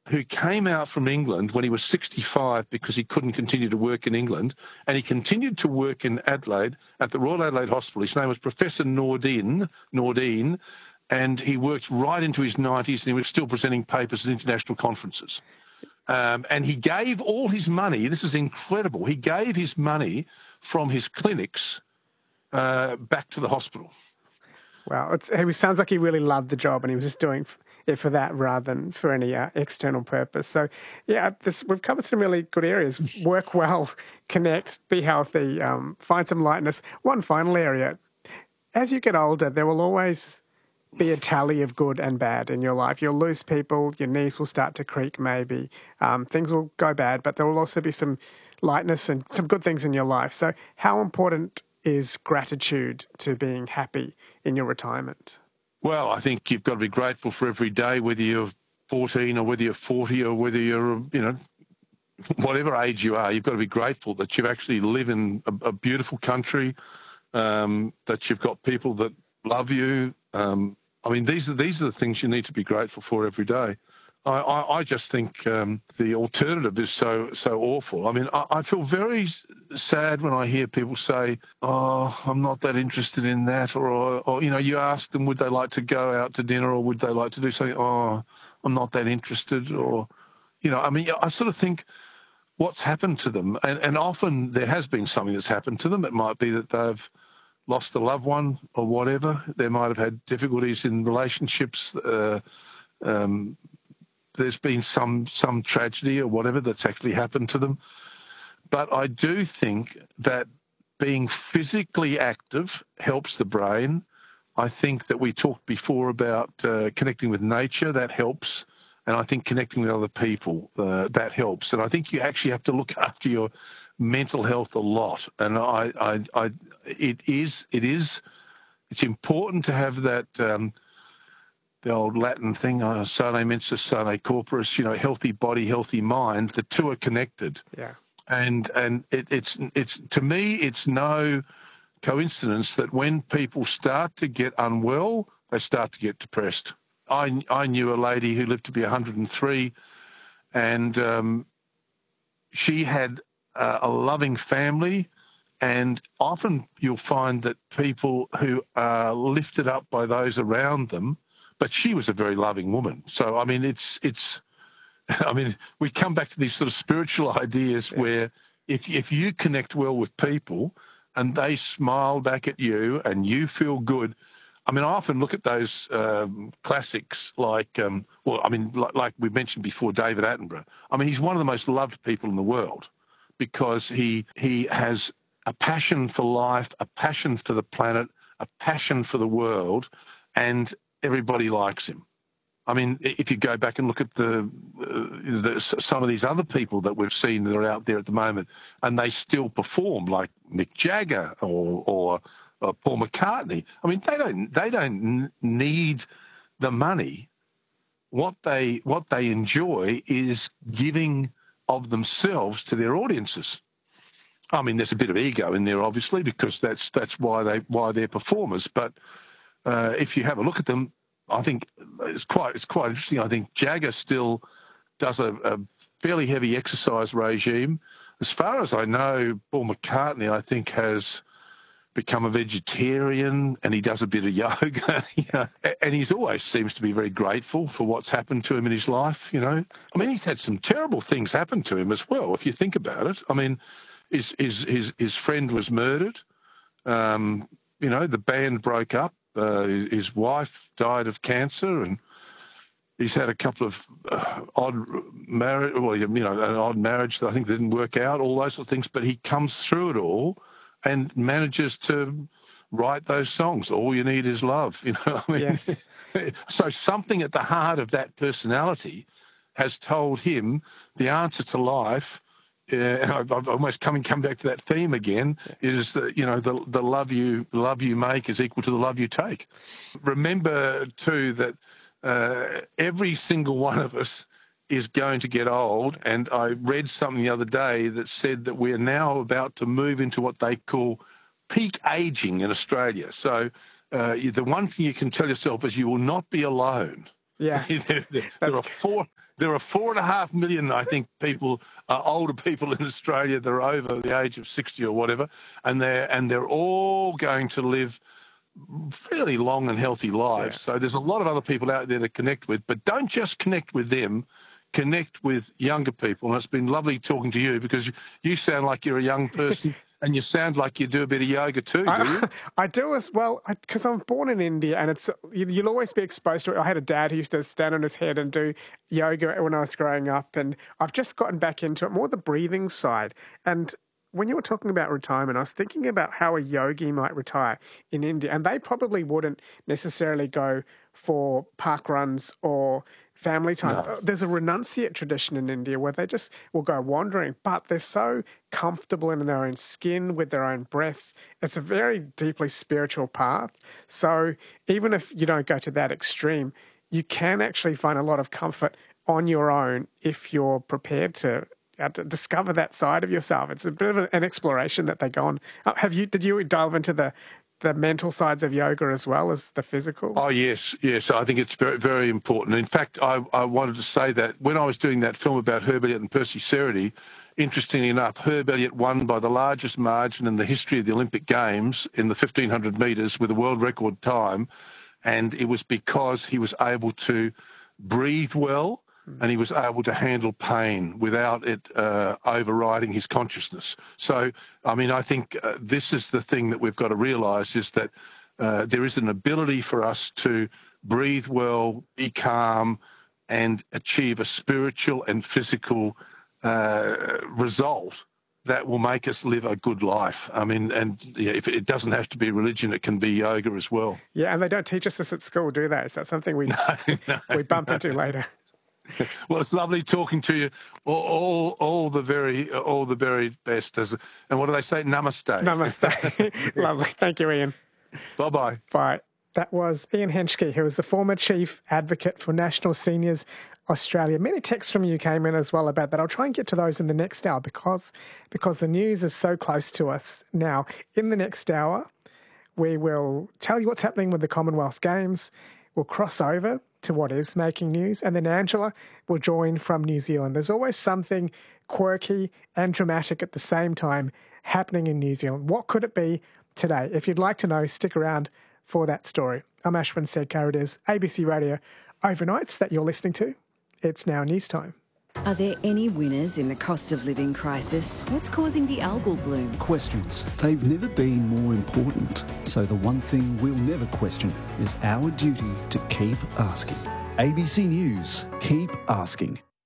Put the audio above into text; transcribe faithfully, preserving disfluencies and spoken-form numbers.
who came out from England when he was sixty-five because he couldn't continue to work in England, and he continued to work in Adelaide at the Royal Adelaide Hospital. His name was Professor Nordin, Nordin, and he worked right into his nineties, and he was still presenting papers at international conferences. Um, and he gave all his money, this is incredible, he gave his money from his clinics uh, back to the hospital. Wow, it's, it sounds like he really loved the job and he was just doing it for that rather than for any uh, external purpose. So, yeah, this, we've covered some really good areas. Work well, connect, be healthy, um, find some lightness. One final area, as you get older, there will always be a tally of good and bad in your life. You'll lose people, your knees will start to creak maybe, um, things will go bad, but there will also be some lightness and some good things in your life. So how important is gratitude to being happy in your retirement? Well, I think you've got to be grateful for every day, whether you're fourteen or whether you're forty or whether you're, you know, whatever age you are. You've got to be grateful that you actually live in a, a beautiful country, um, that you've got people that love you. Um, I mean, these are these are the things you need to be grateful for every day. I, I, I just think um, the alternative is so so awful. I mean, I, I feel very sad when I hear people say, "Oh, I'm not that interested in that," or, or, or you know, you ask them, would they like to go out to dinner, or would they like to do something? Oh, I'm not that interested, or, you know, I mean, I sort of think, what's happened to them? And, and often there has been something that's happened to them. It might be that they've lost a loved one or whatever. They might have had difficulties in relationships. Uh, um, there's been some some tragedy or whatever that's actually happened to them. But I do think that being physically active helps the brain. I think that we talked before about uh, connecting with nature, that helps. And I think connecting with other people, uh, that helps. And I think you actually have to look after your mental health a lot. And I, I, I it is, it is, it's important to have that, um, the old Latin thing, uh, sane mentis, sane corporis, you know, healthy body, healthy mind. The two are connected. Yeah. And and it, it's it's to me, it's no coincidence that when people start to get unwell, they start to get depressed. I I knew a lady who lived to be one hundred and three, and um, she had uh, a loving family. And often you'll find that people who are lifted up by those around them, but she was a very loving woman. So, I mean, it's, it's, I mean, we come back to these sort of spiritual ideas yeah. where if, if you connect well with people and they smile back at you and you feel good. I mean, I often look at those um, classics like, um, well, I mean, like, like we mentioned before, David Attenborough. I mean, he's one of the most loved people in the world because he he has a passion for life, a passion for the planet, a passion for the world, and everybody likes him. I mean, if you go back and look at the, uh, the some of these other people that we've seen that are out there at the moment, and they still perform, like Mick Jagger or, or, or Paul McCartney. I mean, they don't they don't need the money. What they what they enjoy is giving of themselves to their audiences. I mean, there's a bit of ego in there, obviously, because that's that's why they why they're performers. But uh, if you have a look at them, I think it's quite it's quite interesting. I think Jagger still does a, a fairly heavy exercise regime. As far as I know, Paul McCartney, I think, has become a vegetarian and he does a bit of yoga. You know, and he's always seems to be very grateful for what's happened to him in his life. You know, I mean, he's had some terrible things happen to him as well, if you think about it. I mean, his his his, his friend was murdered. Um, you know, the band broke up. Uh, his wife died of cancer, and he's had a couple of uh, odd marriage, well, you know, an odd marriage that I think didn't work out, all those sort of things. But he comes through it all and manages to write those songs. All you need is love, you know. I mean, yes. So something at the heart of that personality has told him the answer to life. Uh, and I've, I've almost coming come back to that theme again. Yeah. Is that, you know, the the love you love you make is equal to the love you take. Remember too that uh, every single one of us is going to get old. And I read something the other day that said that we're now about to move into what they call peak aging in Australia. So uh, the one thing you can tell yourself is you will not be alone. Yeah. there, there, there are four. There are four and a half million, I think, people, uh, older people in Australia that are over the age of sixty or whatever, and they're and they're all going to live fairly long and healthy lives. Yeah. So there's a lot of other people out there to connect with, but don't just connect with them. Connect with younger people. And it's been lovely talking to you because you, you sound like you're a young person. And you sound like you do a bit of yoga too, do you? I, I do as well, because I'm born in India, and it's you, you'll always be exposed to it. I had a dad who used to stand on his head and do yoga when I was growing up, and I've just gotten back into it, more the breathing side. And when you were talking about retirement, I was thinking about how a yogi might retire in India, and they probably wouldn't necessarily go for park runs or family time. No. There's a renunciate tradition in India where they just will go wandering, but they're so comfortable in their own skin with their own breath. It's a very deeply spiritual path. So even if you don't go to that extreme, you can actually find a lot of comfort on your own if you're prepared to, uh, to discover that side of yourself. It's a bit of an exploration that they go on. Uh, have you? Did you delve into the the mental sides of yoga as well as the physical? Oh, yes, yes. I think it's very, very important. In fact, I, I wanted to say that when I was doing that film about Herb Elliott and Percy Cerutty, interestingly enough, Herb Elliott won by the largest margin in the history of the Olympic Games in the fifteen hundred metres with a world record time, and it was because he was able to breathe well, and he was able to handle pain without it uh, overriding his consciousness. So, I mean, I think uh, this is the thing that we've got to realise is that uh, there is an ability for us to breathe well, be calm, and achieve a spiritual and physical uh, result that will make us live a good life. I mean, and yeah, if it doesn't have to be religion, it can be yoga as well. Yeah, and they don't teach us this at school, do they? Is that something we, no, no, we bump no. into later? Well, it's lovely talking to you. All, all, all the very, all the very best. As, and what do they say? Namaste. Namaste. Lovely. Thank you, Ian. Bye-bye. Bye. That was Ian Henschke, who is the former Chief Advocate for National Seniors Australia. Many texts from you came in as well about that. I'll try and get to those in the next hour because, because the news is so close to us now. In the next hour, we will tell you what's happening with the Commonwealth Games. We'll cross over to what is making news, and then Angela will join from New Zealand. There's always something quirky and dramatic at the same time happening in New Zealand. What could it be today? If you'd like to know, stick around for that story. I'm Ashwin Sedkar. It is A B C Radio Overnights that you're listening to. It's now news time. Are there any winners in the cost of living crisis? What's causing the algal bloom? Questions. They've never been more important. So the one thing we'll never question is our duty to keep asking. A B C News. Keep asking.